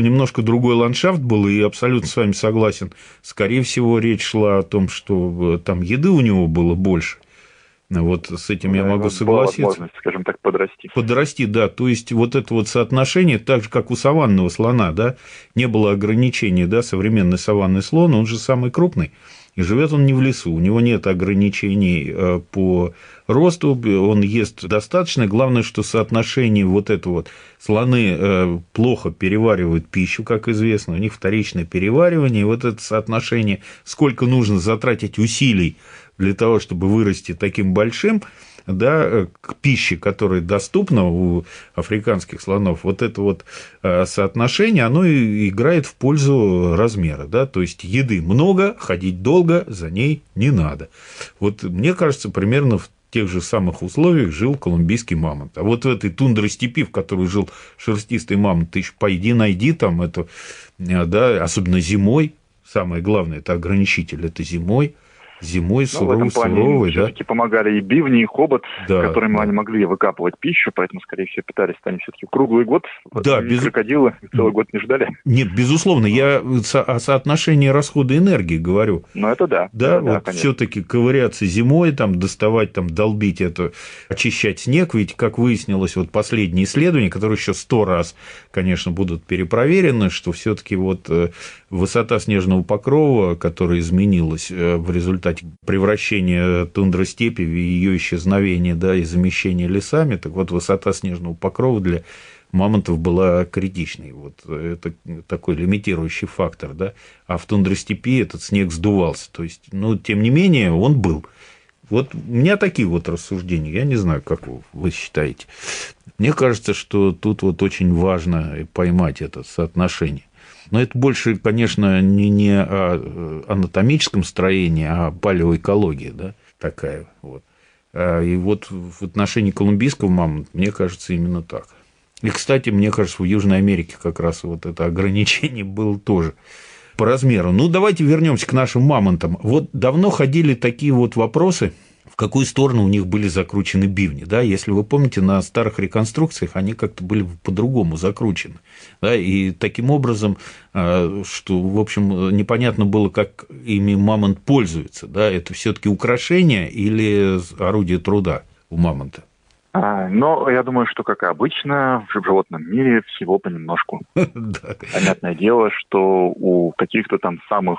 Немножко другой ландшафт был, и абсолютно с вами согласен. Скорее всего, речь шла о том, что там еды у него было больше. Вот с этим я могу согласиться. Была возможность, скажем так, подрасти. Подрасти, да. То есть, вот это вот соотношение, так же, как у саванного слона, да, не было ограничений, да, современный саванный слон, он же самый крупный, и живет он не в лесу, у него нет ограничений по росту, он ест достаточно. Главное, что соотношение вот это вот, слоны плохо переваривают пищу, как известно, у них вторичное переваривание, и вот это соотношение, сколько нужно затратить усилий для того, чтобы вырасти таким большим, да, к пище, которая доступна у африканских слонов, вот это вот соотношение, оно и играет в пользу размера, да, то есть еды много, ходить долго за ней не надо. Вот мне кажется, примерно в тех же самых условиях жил колумбийский мамонт. А вот в этой тундростепи, в которой жил шерстистый мамонт, ты еще пойди найди там это, да, особенно зимой, самое главное, это ограничитель, это зимой суровый, да. Все-таки помогали и бивни, и хобот, да, которыми да. они могли выкапывать пищу, поэтому, скорее всего, питались они все-таки круглый год. Да, крокодилы целый год не ждали. Нет, безусловно, я о соотношении расхода энергии говорю. Ну, это да. Да, это вот все-таки ковыряться зимой, там, доставать, там, долбить это, очищать снег, ведь, как выяснилось, вот последние исследования, которые еще 100 раз, конечно, будут перепроверены, что все-таки вот высота снежного покрова, которая изменилась в результате превращения тундростепи в ее исчезновение, да, и замещение лесами, так вот высота снежного покрова для мамонтов была критичной. Вот это такой лимитирующий фактор, да, а в тундростепи этот снег сдувался. То есть, ну, тем не менее, он был. Вот у меня такие вот рассуждения. Я не знаю, как вы считаете. Мне кажется, что тут вот очень важно поймать это соотношение. Но это больше, конечно, не о анатомическом строении, а о палеоэкологии, да, такая вот. И вот в отношении колумбийского мамонта, мне кажется, именно так. И, кстати, мне кажется, в Южной Америке как раз вот это ограничение было тоже по размеру. Ну, давайте вернемся к нашим мамонтам. Вот давно ходили такие вот вопросы, в какую сторону у них были закручены бивни. Да? Если вы помните, на старых реконструкциях они как-то были по-другому закручены. Да? И таким образом, что, в общем, непонятно было, как ими мамонт пользуется. Да? Это все-таки украшение или орудие труда у мамонта? Но я думаю, что, как и обычно, в животном мире всего понемножку. Понятное дело, что у каких-то там самых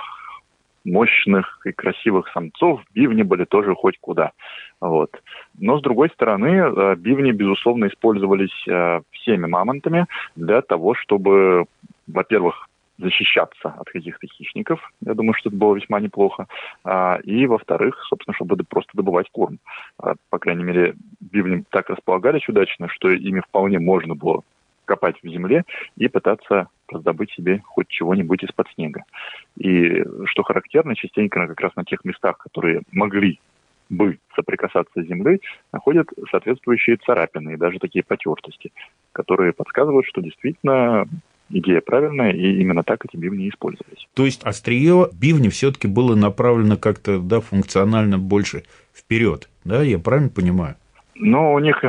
мощных и красивых самцов бивни были тоже хоть куда. Вот. Но, с другой стороны, бивни, безусловно, использовались всеми мамонтами для того, чтобы, во-первых, защищаться от каких-то хищников. Я думаю, что это было весьма неплохо. И, во-вторых, собственно, чтобы просто добывать корм. По крайней мере, бивни так располагались удачно, что ими вполне можно было копать в земле и пытаться раздобыть себе хоть чего-нибудь из-под снега. И, что характерно, частенько как раз на тех местах, которые могли бы соприкасаться с землей, находят соответствующие царапины и даже такие потертости, которые подсказывают, что действительно идея правильная, и именно так эти бивни использовались. То есть острие бивни все-таки было направлено как-то, да, функционально больше вперед, да, я правильно понимаю? Но у них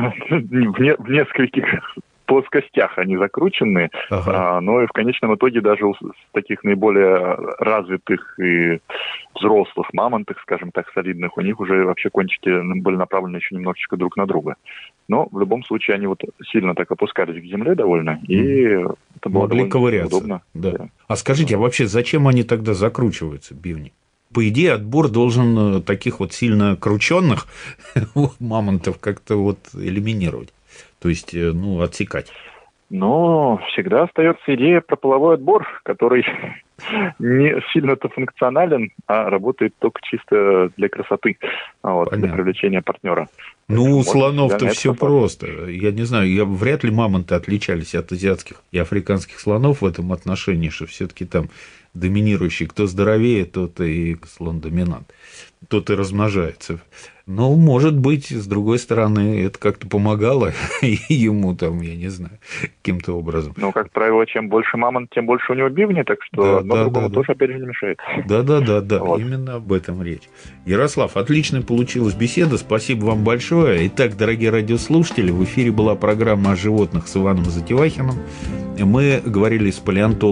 в нескольких плоскостях они закручены, но и в конечном итоге даже у таких наиболее развитых и взрослых мамонтов, скажем так, солидных, у них уже вообще кончики были направлены еще немножечко друг на друга. Но в любом случае они вот сильно так опускались к земле довольно, и это было могли ковыряться. Удобно. Да. А скажите, а вообще зачем они тогда закручиваются, бивни? По идее, отбор должен таких вот сильно крученных мамонтов как-то вот элиминировать. То есть, ну, отсекать. Но всегда остается идея про половой отбор, который не сильно-то функционален, а работает только чисто для красоты, вот, для привлечения партнера. Ну, у слонов-то все просто. Я не знаю, вряд ли мамонты отличались от азиатских и африканских слонов в этом отношении, что все-таки там доминирующий, кто здоровее, тот и слон-доминант, тот и размножается. Ну, может быть, с другой стороны, это как-то помогало ему там, я не знаю, каким-то образом. Ну, как правило, чем больше мамонт, тем больше у него бивни, так что одно другому тоже, опять же, не мешает. Да, вот. Именно об этом речь. Ярослав, отлично получилась беседа, спасибо вам большое. Итак, дорогие радиослушатели, в эфире была программа о животных с Иваном Затевахиным. Мы говорили с палеонтологом